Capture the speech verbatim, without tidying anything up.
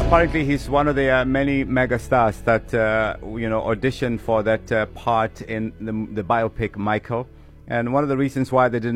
apparently he's one of the uh, many megastars that uh, you know auditioned for that uh, part in the, the biopic Michael. And one of the reasons why they didn't